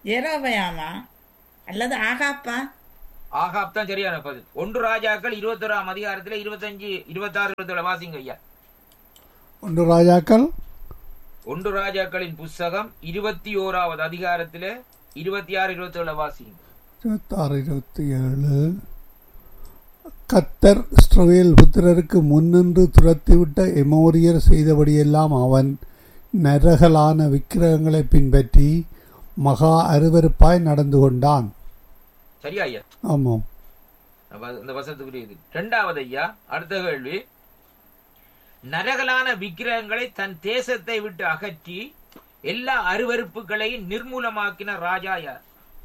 ஜெரோபயாமா அல்லது ஆகாப்பா? ஆகாப் தான் சரியான பதில். 1 ராஜாக்கள் 21ஆம் அதிகாரத்துல 25, 26, 27 வாசிங்க ஐயா. 1 ராஜாக்கள் 1 ராஜாக்களின் புஸ்தகம் 21வது அதிகாரத்துல 26, 27 வாசிங்க. 26, 27. கர்த்தர் இஸ்ரவேல் புத்திரருக்கு முன்னின்று துரத்திவிட்ட எமோரியர் செய்தபடியெல்லாம் அவன் நரகலான விக்கிரகங்களை பின்பற்றி மகா அருவருப்பாய் நடந்து கொண்டான். சரியா ஐயா? ஆமாம். இந்த வசனத்துக்குரியது. 2வது ஐயா, அடுத்த கேள்வி. நரகலான விக்கிரகங்களை தன் தேசத்தை விட்டு அகற்றி எல்லா அருவருப்புகளையும் நிர்மூலமாக்கின ராஜா யார்?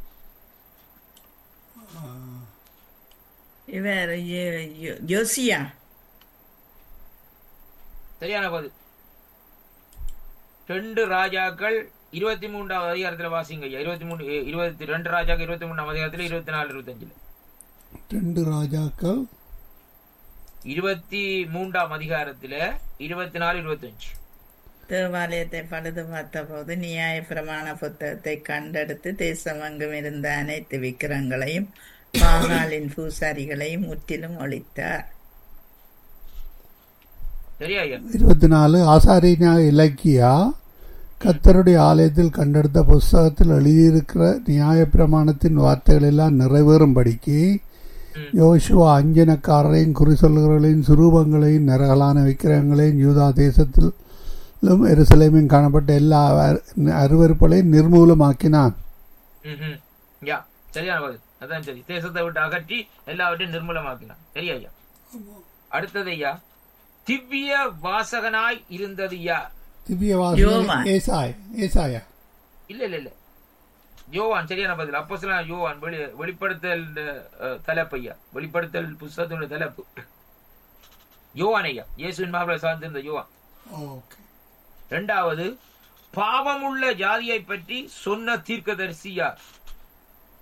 இவர் யோசியா. சரியான பதில். 2 ராஜாக்கள் 23வது அதிகாரத்துல வாசிங்க ஐயா. 22 ராஜாக்கள் 23ஆம் அதிகாரத்துல 24, 25. 2 ராஜாக்கள் 23ஆம் அதிகாரத்துல 24, 25. தேவாலயத்தை பழுது பார்த்த போது நியாய பிரமாண புத்தகத்தை கண்டெடுத்து தேசமெங்கும் இருந்த அனைத்து விக்கிரங்களையும் பாகாலின் பூசாரிகளையும் முற்றிலும் ஒழித்தார். சரியா ஐயா? 24. ஆசாரிய இலக்கியா கர்த்தருடைய ஆலயத்தில் கண்டெடுத்த புஸ்தகத்தில் எழுதியிருக்கிற நியாய பிரமாணத்தின் வார்த்தைகள் எல்லாம் நிறைவேறும்படிக்கு யோசுவா அஞ்சனக்காரரையும் குறி சொல்லுகிறவர்களையும் சுரூபங்களையும் நரகலான விக்கிரகங்களையும் யூதா தேசத்திலும் எருசலேமில் காணப்பட்ட எல்லா அருவருப்புகளையும் நிர்மூலமாக்கினான். சரியான பதில். அதான் சரி. தேசத்தை விட்டு அகற்றி எல்லாவற்றையும் நிர்மூலமாக்கினான். சரியா ஐயா? அடுத்தது ஐயா, திவ்ய வாசகனாய் இருந்தது யார்? திவ்ய வாசகன் ஏசாயா. இல்ல இல்ல இல்ல, யோவான். சரியான பதில். அப்போஸ்தலனாகிய யோவான். வெளிப்படுத்தல் தலைப்பு ஐயா. வெளிப்படுத்தல் புத்தகத்தினுடைய தலைப்பு யோவான் ஐயா. இயேசுவின் மார்பில் சார்ந்திருந்த யோவான். 2வது, பாவமுள்ள ஜாதியை பற்றி சொன்ன தீர்க்கதரிசி யார்?